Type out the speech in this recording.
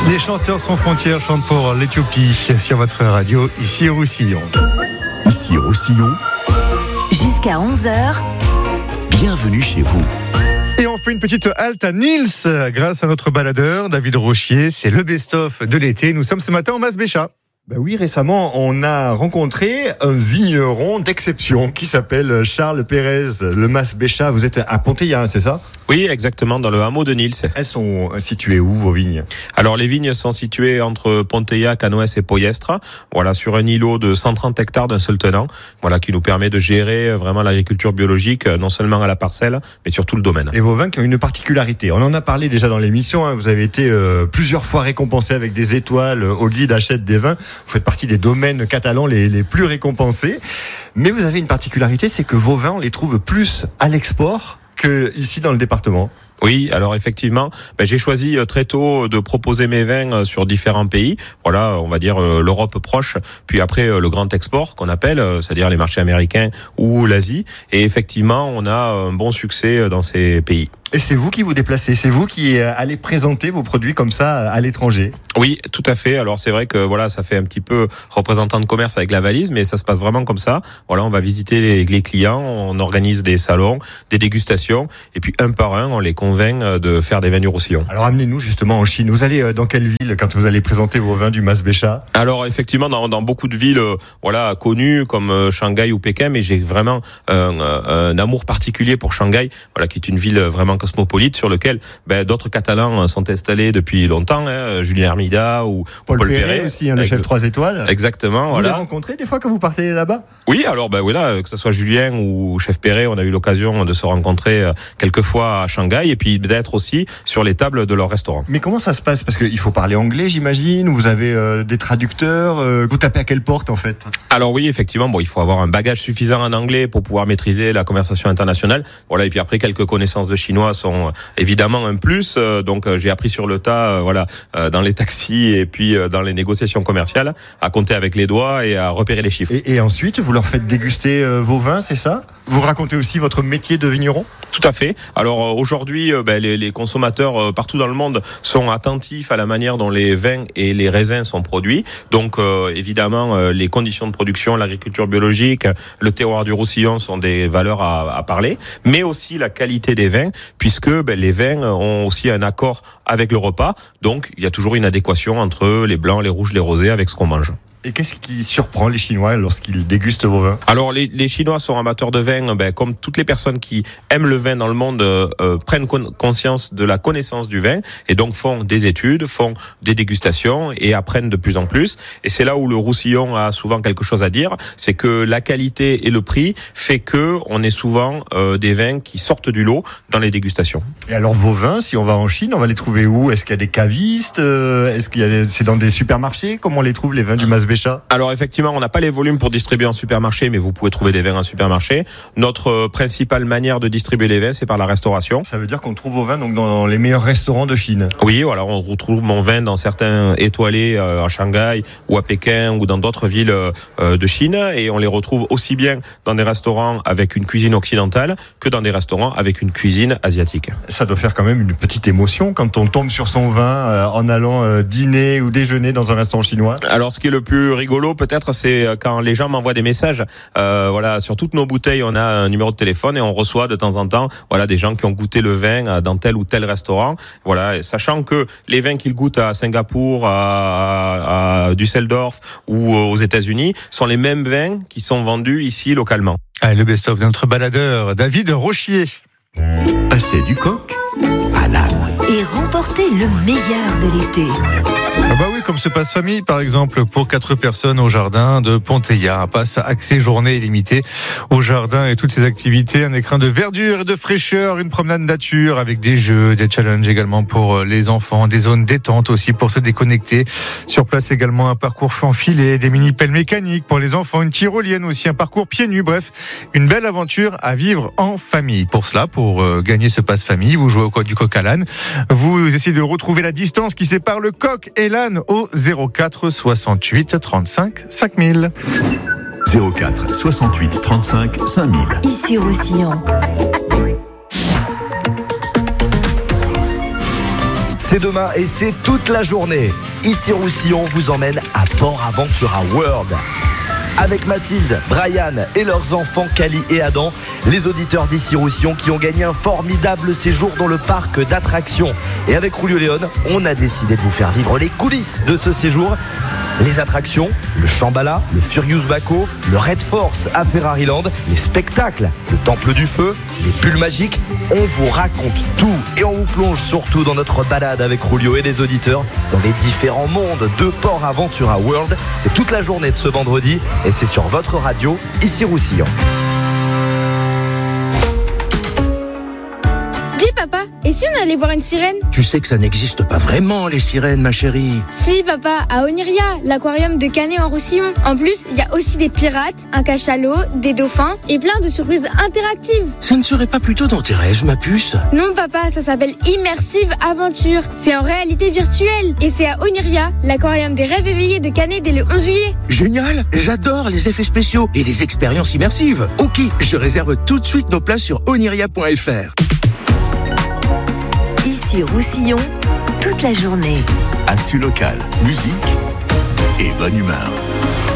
Les chanteurs sans frontières chantent pour l'Éthiopie sur votre radio, ici au Roussillon. Ici au Roussillon, jusqu'à 11h, bienvenue chez vous. Et on fait une petite halte à Nils grâce à notre baladeur David Rochier. C'est le best-of de l'été. Nous sommes ce matin en Mas-Bécha. Ben oui, récemment, on a rencontré un vigneron d'exception qui s'appelle Charles Pérez, le Mas-Bécha. Vous êtes à Ponteilla, c'est ça ? Oui, exactement, dans le hameau de Nils. Elles sont situées où, vos vignes ? Alors, les vignes sont situées entre Ponteilla, Canoës et Poyestre. Voilà, sur un îlot de 130 hectares d'un seul tenant. Voilà, qui nous permet de gérer vraiment l'agriculture biologique, non seulement à la parcelle, mais sur tout le domaine. Et vos vins qui ont une particularité. On en a parlé déjà dans l'émission, hein. Vous avez été plusieurs fois récompensé avec des étoiles au guide Achète des vins. Vous faites partie des domaines catalans les plus récompensés. Mais vous avez une particularité, c'est que vos vins, on les trouve plus à l'export qu'ici dans le département. Oui, alors effectivement, j'ai choisi très tôt de proposer mes vins sur différents pays. Voilà, on va dire l'Europe proche, puis après le grand export qu'on appelle, c'est-à-dire les marchés américains ou l'Asie. Et effectivement, on a un bon succès dans ces pays. Et c'est vous qui vous déplacez, c'est vous qui allez présenter vos produits comme ça à l'étranger. Oui, tout à fait. Alors c'est vrai que voilà, ça fait un petit peu représentant de commerce avec la valise, mais ça se passe vraiment comme ça. Voilà, on va visiter les clients, on organise des salons, des dégustations, et puis un par un, on les convainc de faire des vins du Roussillon. Alors amenez-nous justement en Chine. Vous allez dans quelle ville quand vous allez présenter vos vins du Mas-Bécha ? Alors effectivement, dans beaucoup de villes, voilà, connues comme Shanghai ou Pékin, mais j'ai vraiment un amour particulier pour Shanghai, voilà, qui est une ville vraiment cosmopolite sur lequel d'autres Catalans sont installés depuis longtemps, hein, Julien Hermida ou Paul Perret aussi, le chef 3 étoiles. Exactement. Vous les rencontrez des fois quand vous partez là-bas ? Oui, alors voilà, que ce soit Julien ou chef Perret, on a eu l'occasion de se rencontrer quelques fois à Shanghai et puis d'être aussi sur les tables de leur restaurant. Mais comment ça se passe ? Parce qu'il faut parler anglais, j'imagine, vous avez des traducteurs, vous tapez à quelle porte en fait ? Alors oui, effectivement, il faut avoir un bagage suffisant en anglais pour pouvoir maîtriser la conversation internationale. Voilà, et puis après quelques connaissances de chinois sont évidemment un plus. Donc j'ai appris sur le tas, dans les taxis et puis dans les négociations commerciales, à compter avec les doigts et à repérer les chiffres. Et ensuite, vous leur faites déguster vos vins, c'est ça ? Vous racontez aussi votre métier de vigneron ? Tout à fait. Alors aujourd'hui, les consommateurs partout dans le monde sont attentifs à la manière dont les vins et les raisins sont produits. Donc évidemment, les conditions de production, l'agriculture biologique, le terroir du Roussillon sont des valeurs à parler, mais aussi la qualité des vins, puisque les vins ont aussi un accord avec le repas. Donc il y a toujours une adéquation entre les blancs, les rouges, les rosés avec ce qu'on mange. Et qu'est-ce qui surprend les Chinois lorsqu'ils dégustent vos vins ? Alors les Chinois sont amateurs de vin, comme toutes les personnes qui aiment le vin dans le monde prennent conscience de la connaissance du vin et donc font des études, font des dégustations et apprennent de plus en plus. Et c'est là où le Roussillon a souvent quelque chose à dire, c'est que la qualité et le prix fait que on est souvent des vins qui sortent du lot dans les dégustations. Et alors vos vins, si on va en Chine, on va les trouver où ? Est-ce qu'il y a des cavistes ? Est-ce qu'il y a c'est dans des supermarchés ? Comment on les trouve les vins du Mas-Bécha ? Alors effectivement, on n'a pas les volumes pour distribuer en supermarché, mais vous pouvez trouver des vins en supermarché. Notre principale manière de distribuer les vins, c'est par la restauration. Ça veut dire qu'on trouve vos vins donc dans les meilleurs restaurants de Chine. Oui, voilà, on retrouve mon vin dans certains étoilés à Shanghai ou à Pékin ou dans d'autres villes de Chine, et on les retrouve aussi bien dans des restaurants avec une cuisine occidentale que dans des restaurants avec une cuisine asiatique. Ça doit faire quand même une petite émotion quand on tombe sur son vin en allant dîner ou déjeuner dans un restaurant chinois. Alors ce qui est le plus rigolo peut-être, c'est quand les gens m'envoient des messages. Voilà, sur toutes nos bouteilles, on a un numéro de téléphone et on reçoit de temps en temps, des gens qui ont goûté le vin dans tel ou tel restaurant. Voilà, sachant que les vins qu'ils goûtent à Singapour, à Düsseldorf ou aux États-Unis sont les mêmes vins qui sont vendus ici localement. Allez, le best-of de notre baladeur David Rochier. Passer du coq à l'âne. et remporter le meilleur de l'été. Ah bah oui, comme ce passe famille par exemple pour 4 personnes au jardin de Ponteilla. Un passe accès journée illimitée au jardin et toutes ses activités, un écrin de verdure et de fraîcheur, une promenade nature avec des jeux, des challenges également pour les enfants, des zones détente aussi pour se déconnecter. Sur place également un parcours enfilé, des mini-pelles mécaniques pour les enfants, une tyrolienne aussi, un parcours pieds nus, bref, une belle aventure à vivre en famille. Pour cela, pour gagner ce passe famille, vous jouez au du coq à l'âne. Vous essayez de retrouver la distance qui sépare le coq et l'âne au 04 68 35 5000. 04 68 35 5000. Ici au Roussillon. C'est demain et c'est toute la journée. Ici Roussillon vous emmène à Port Aventura World. Avec Mathilde, Brian et leurs enfants Cali et Adam, les auditeurs d'Ici Roussillon qui ont gagné un formidable séjour dans le parc d'attractions. Et avec Julio Léon, on a décidé de vous faire vivre les coulisses de ce séjour. Les attractions, le Shambhala, le Furious Baco, le Red Force à Ferrariland, les spectacles, le Temple du Feu, les bulles magiques. On vous raconte tout et on vous plonge surtout dans notre balade avec Julio et les auditeurs dans les différents mondes de Port Aventura World. C'est toute la journée de ce vendredi et c'est sur votre radio, Ici Roussillon. Papa, et si on allait voir une sirène? Tu sais que ça n'existe pas vraiment, les sirènes, ma chérie. Si, papa, à Oniria, l'aquarium de Canet en Roussillon. En plus, il y a aussi des pirates, un cachalot, des dauphins et plein de surprises interactives. Ça ne serait pas plutôt dans tes rêves, ma puce? Non, papa, ça s'appelle Immersive Aventure. C'est en réalité virtuelle. Et c'est à Oniria, l'aquarium des rêves éveillés de Canet dès le 11 juillet. Génial, j'adore les effets spéciaux et les expériences immersives. Ok, je réserve tout de suite nos places sur oniria.fr. Ici Roussillon, toute la journée. Actu locale, musique et bonne humeur.